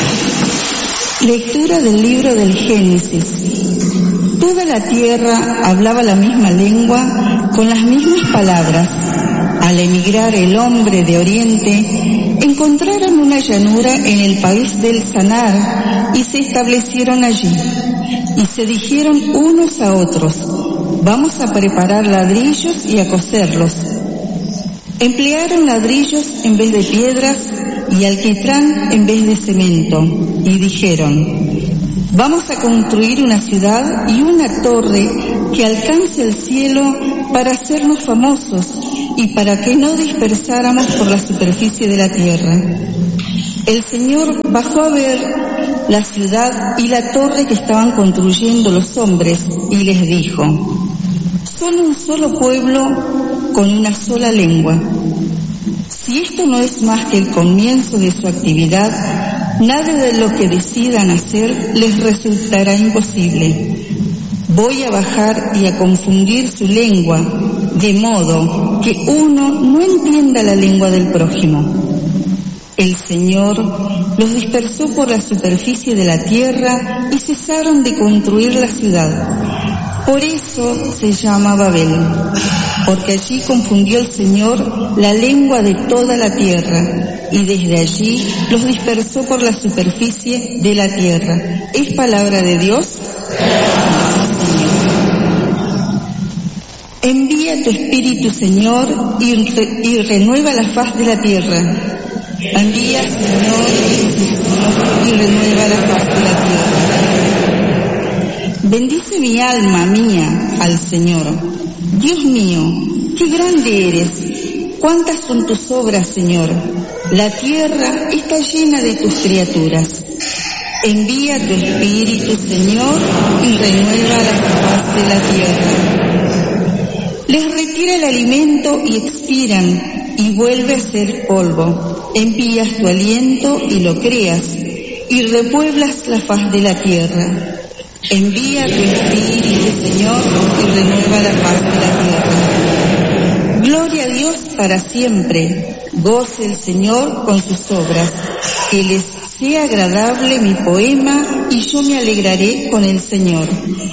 Lectura del libro del Génesis. Toda la tierra hablaba la misma lengua, con las mismas palabras. Al emigrar el hombre de Oriente, encontraron una llanura en el país del Sanar y se establecieron allí. Y se dijeron unos a otros: vamos a preparar ladrillos y a coserlos. Emplearon ladrillos en vez de piedras y alquitrán en vez de cemento, y dijeron: vamos a construir una ciudad y una torre que alcance el cielo para hacernos famosos y para que no dispersáramos por la superficie de la tierra. El Señor bajó a ver la ciudad y la torre que estaban construyendo los hombres y les dijo: son un solo pueblo con una sola lengua. Si esto no es más que el comienzo de su actividad, nada de lo que decidan hacer les resultará imposible. Voy a bajar y a confundir su lengua, de modo que uno no entienda la lengua del prójimo. El Señor los dispersó por la superficie de la tierra y cesaron de construir la ciudad. Por eso se llama Babel, porque allí confundió el Señor la lengua de toda la tierra, y desde allí los dispersó por la superficie de la tierra. ¿Es palabra de Dios? Envía tu Espíritu, Señor, y renueva la faz de la tierra. Envía, Señor, y renueva la faz de la tierra. Bendice mi alma mía al Señor. Dios mío, qué grande eres. ¿Cuántas son tus obras, Señor? La tierra está llena de tus criaturas. Envía tu Espíritu, Señor, y renueva la faz de la tierra. Les retira el alimento y expiran, y vuelve a ser polvo. Envías tu aliento y lo creas, y repueblas la faz de la tierra. Envía tu Espíritu, Señor, y renueva la faz de la tierra. Gloria a Dios para siempre. Goce el Señor con sus obras. Que les sea agradable mi poema y yo me alegraré con el Señor.